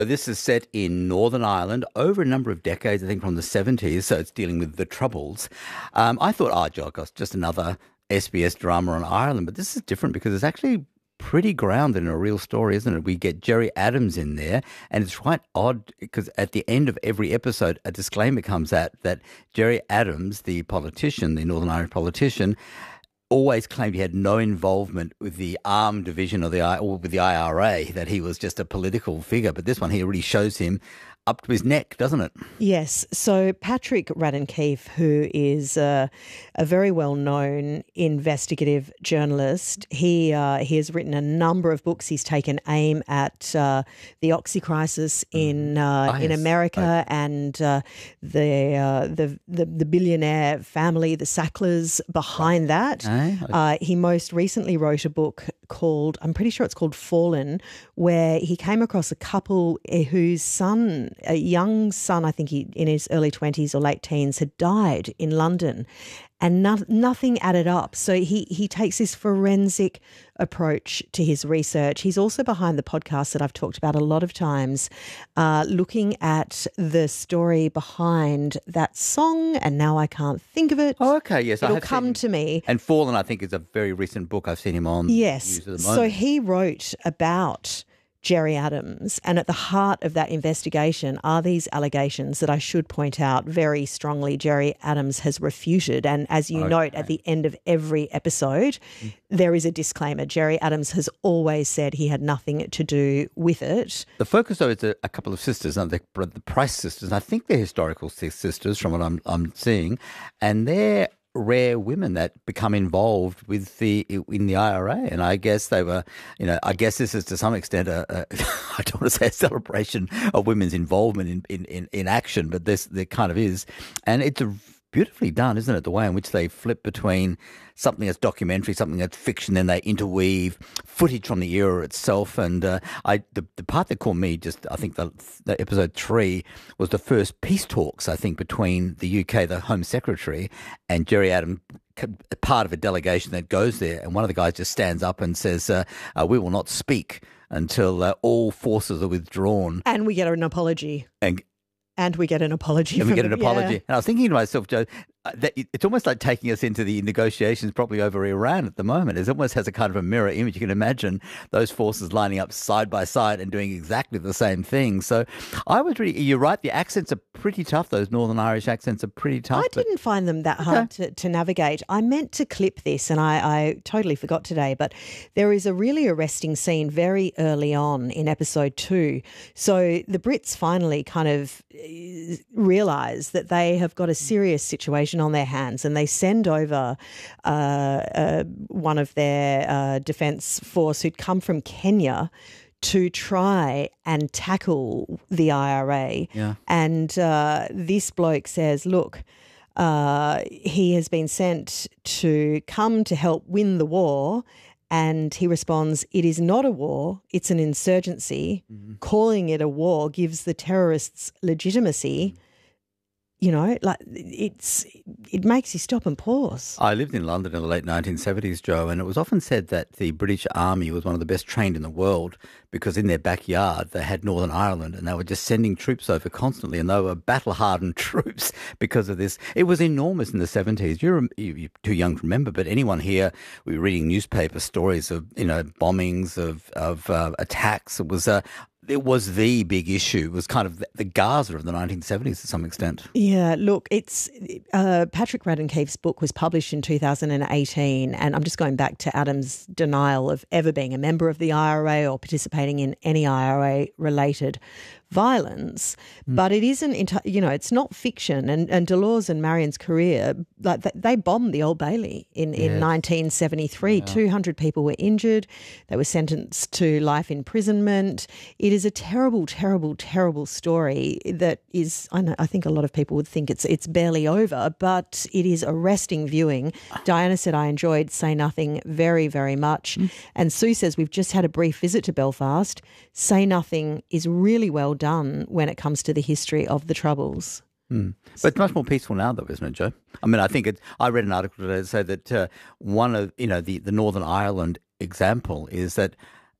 This is set in Northern Ireland over a number of decades, I think from the 70s, so it's dealing with the Troubles. I thought, gosh, just another SBS drama on Ireland, but this is different because it's actually pretty grounded in a real story, isn't it? We get Gerry Adams in there, and it's quite odd because at the end of every episode, a disclaimer comes out that Gerry Adams, the politician, the Northern Irish politician, always claimed he had no involvement with the armed division or with the IRA, that he was just a political figure. But this one here really shows him up to his neck, doesn't it? Yes. So Patrick Radden Keefe, who is a very well-known investigative journalist, he has written a number of books. He's taken aim at the Oxy crisis in America and the billionaire family, the Sacklers, behind that. He most recently wrote a book called, I'm pretty sure it's called Fallen, where he came across a couple whose son, a young son, I think he in his early 20s or late teens, had died in London, and nothing added up. So he takes this forensic approach to his research. He's also behind the podcast that I've talked about a lot of times, looking at the story behind that song, and now I can't think of it. Oh, okay, yes. It'll come to me. And Fallen, I think, is a very recent book. I've seen him on. Yes. News at the So moment. he wrote about Gerry Adams, and at the heart of that investigation are these allegations that I should point out very strongly Gerry Adams has refuted. And as you note, at the end of every episode, there is a disclaimer. Gerry Adams has always said he had nothing to do with it. The focus, though, is a couple of sisters, aren't they? The Price sisters. I think they're historical sisters from what I'm seeing, and they're rare women that become involved with in the IRA, and I guess they were, I guess this is to some extent I don't want to say a celebration of women's involvement in action, but there kind of is, and it's beautifully done, isn't it? The way in which they flip between something that's documentary, something that's fiction, then they interweave footage from the era itself. And the part that caught me, I think the episode 3 was the first peace talks, I think, between the UK, the Home Secretary, and Gerry Adams, part of a delegation that goes there. And one of the guys just stands up and says, we will not speak until all forces are withdrawn. And we get an apology. And we get an apology. And we get an apology. Yeah. And I was thinking to myself, Joe, that it's almost like taking us into the negotiations probably over Iran at the moment. It almost has a kind of a mirror image. You can imagine those forces lining up side by side and doing exactly the same thing. So you're right, the accents are pretty tough. Those Northern Irish accents are pretty tough. I didn't find them that hard to navigate. I meant to clip this and I totally forgot today, but there is a really arresting scene very early on in episode 2. So the Brits finally kind of realise that they have got a serious situation on their hands, and they send over one of their defence force who'd come from Kenya to try and tackle the IRA. Yeah. And this bloke says, look, he has been sent to come to help win the war. And he responds, it is not a war, it's an insurgency. Mm-hmm. Calling it a war gives the terrorists legitimacy. It makes you stop and pause. I lived in London in the late 1970s, Joe, and it was often said that the British Army was one of the best trained in the world because in their backyard they had Northern Ireland, and they were just sending troops over constantly, and they were battle-hardened troops because of this. It was enormous in the 70s. You're too young to remember, but anyone here, we were reading newspaper stories of bombings, of attacks. It was the big issue. It was kind of the Gaza of the 1970s to some extent. Yeah, look, it's Patrick Radden Keefe's book was published in 2018, and I'm just going back to Adams' denial of ever being a member of the IRA or participating in any IRA-related violence, but it isn't, it's not fiction. And Dolores and Marion's career, like they bombed the Old Bailey in 1973. Yeah. 200 people were injured. They were sentenced to life imprisonment. It is a terrible, terrible, terrible story that is, I think a lot of people would think it's barely over, but it is arresting viewing. Diana said, I enjoyed Say Nothing very, very much. And Sue says, we've just had a brief visit to Belfast. Say Nothing is really well done when it comes to the history of the Troubles. But it's much more peaceful now, though, isn't it, Joe? I mean, I think I read an article today that say that one of the Northern Ireland example is that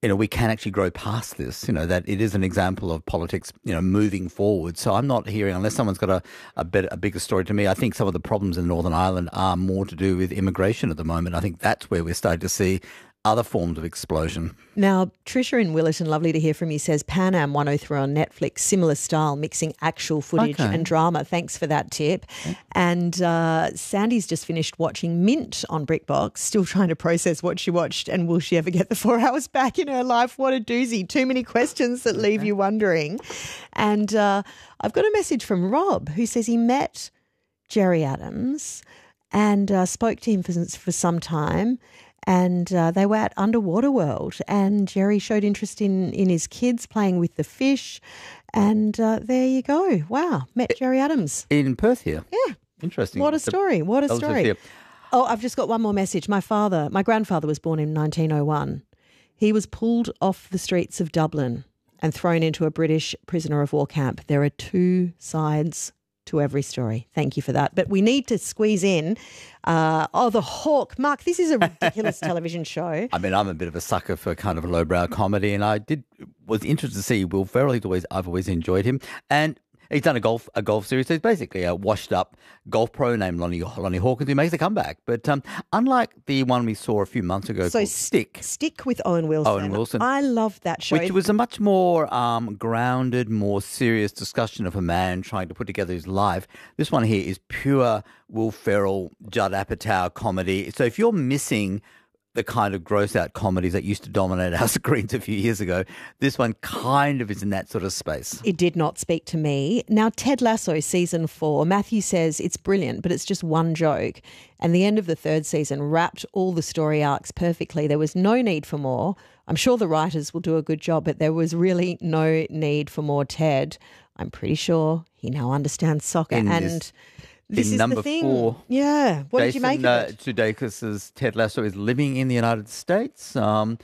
we can actually grow past this, that it is an example of politics, moving forward. So I'm not hearing, unless someone's got a bigger story to me, I think some of the problems in Northern Ireland are more to do with immigration at the moment. I think that's where we're starting to see other forms of explosion. Now, Trisha in Willerton, lovely to hear from you, says Pan Am 103 on Netflix, similar style, mixing actual footage and drama. Thanks for that tip. Okay. And Sandy's just finished watching Mint on BrickBox, still trying to process what she watched and will she ever get the 4 hours back in her life? What a doozy. Too many questions that leave you wondering. And I've got a message from Rob who says he met Gerry Adams and spoke to him for some time. And they were at Underwater World, and Gerry showed interest in his kids playing with the fish. And there you go. Wow, met Gerry Adams. In Perth here. Yeah. Interesting. What a story. What a story. Oh, I've just got one more message. My grandfather was born in 1901. He was pulled off the streets of Dublin and thrown into a British prisoner of war camp. There are two sides to every story. Thank you for that. But we need to squeeze in The Hawk. Mark, this is a ridiculous television show. I mean, I'm a bit of a sucker for kind of lowbrow comedy, and was interested to see Will Ferrell. I've always enjoyed him. And he's done a golf series. So he's basically a washed-up golf pro named Lonnie Hawkins who makes a comeback. But unlike the one we saw a few months ago called Stick with Owen Wilson. I love that show. Which was a much more grounded, more serious discussion of a man trying to put together his life. This one here is pure Will Ferrell, Judd Apatow comedy. So if you're missing the kind of gross-out comedies that used to dominate our screens a few years ago, this one kind of is in that sort of space. It did not speak to me. Now, Ted Lasso season 4, Matthew says it's brilliant, but it's just one joke. And the end of the third season wrapped all the story arcs perfectly. There was no need for more. I'm sure the writers will do a good job, but there was really no need for more Ted. I'm pretty sure he now understands soccer. This is number the thing. 4. Yeah. What did you make of it? Sudeikis' Ted Lasso is living in the United States.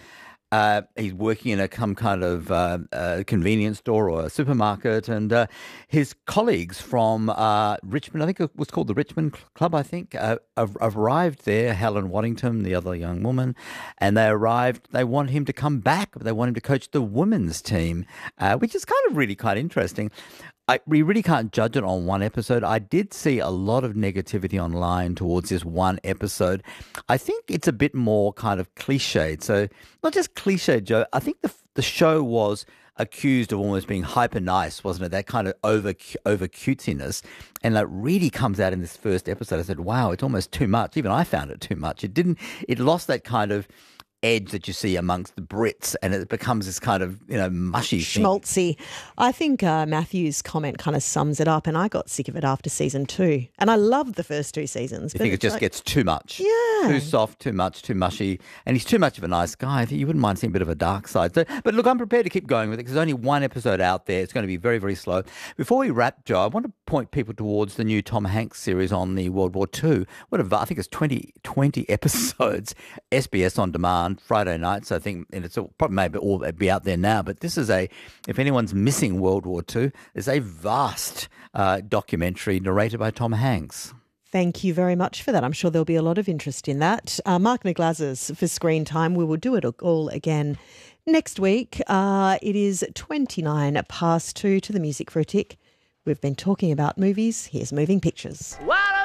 He's working in some kind of convenience store or a supermarket, and his colleagues from Richmond, I think it was called the Richmond Club, have arrived there, Helen Waddington, the other young woman, and they want him to come back. They want him to coach the women's team, which is kind of really quite interesting. We really can't judge it on one episode. I did see a lot of negativity online towards this one episode. I think it's a bit more kind of cliched. So not just cliched, Joe. I think the show was accused of almost being hyper nice, wasn't it? That kind of over cutesiness. And that really comes out in this first episode. I said, wow, it's almost too much. Even I found it too much. It lost that kind of edge that you see amongst the Brits, and it becomes this kind of mushy schmaltzy. I think Matthew's comment kind of sums it up, and I got sick of it after season 2, and I loved the first 2 seasons. You think it just gets too much? Yeah, too soft, too much, too mushy, and he's too much of a nice guy. I think you wouldn't mind seeing a bit of a dark side. So, but look, I'm prepared to keep going with it because there's only one episode out there. It's going to be very, very slow. Before we wrap, Joe, I want to point people towards the new Tom Hanks series on the World War II. I think it's 20 episodes, SBS on demand, Friday nights, I think, and it's probably maybe all be out there now. But this is if anyone's missing World War II, it's a vast documentary narrated by Tom Hanks. Thank you very much for that. I'm sure there'll be a lot of interest in that. Mark Naglazis for Screen Time. We will do it all again next week. It is 2:29 to the Music for a Tick. We've been talking about movies. Here's Moving Pictures. What